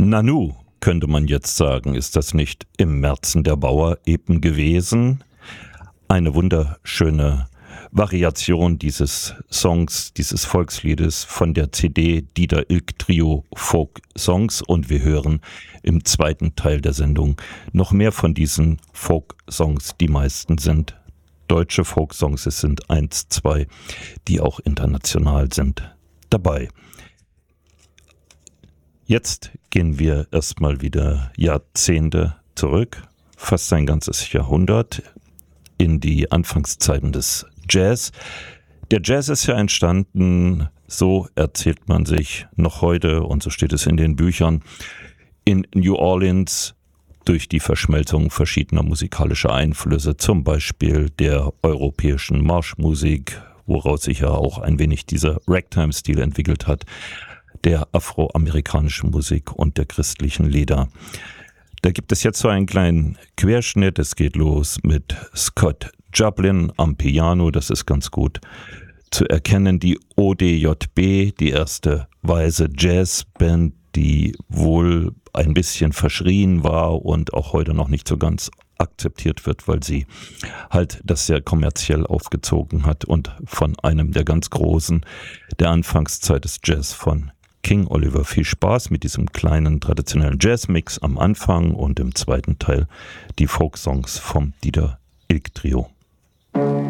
Nanu, könnte man jetzt sagen, ist das nicht im Märzen der Bauer eben gewesen? Eine wunderschöne Variation dieses Songs, dieses Volksliedes von der CD Dieter Ilk Trio Folk Songs, und wir hören im zweiten Teil der Sendung noch mehr von diesen Folk Songs. Die meisten sind deutsche Folk Songs, es sind 1, 2, die auch international sind, dabei. Jetzt gehen wir erstmal wieder Jahrzehnte zurück, fast ein ganzes Jahrhundert, in die Anfangszeiten des Jazz. Der Jazz ist ja entstanden, so erzählt man sich noch heute, und so steht es in den Büchern, in New Orleans durch die Verschmelzung verschiedener musikalischer Einflüsse, zum Beispiel der europäischen Marschmusik, woraus sich ja auch ein wenig dieser Ragtime-Stil entwickelt hat, der afroamerikanischen Musik und der christlichen Lieder. Da gibt es jetzt so einen kleinen Querschnitt. Es geht los mit Scott Joplin am Piano. Das ist ganz gut zu erkennen. Die ODJB, die erste weiße Jazzband, die wohl ein bisschen verschrien war und auch heute noch nicht so ganz akzeptiert wird, weil sie halt das sehr kommerziell aufgezogen hat und von einem der ganz Großen der Anfangszeit des Jazz, von King Oliver. Viel Spaß mit diesem kleinen traditionellen Jazzmix am Anfang und im zweiten Teil die Folksongs vom Dieter Ilk Trio.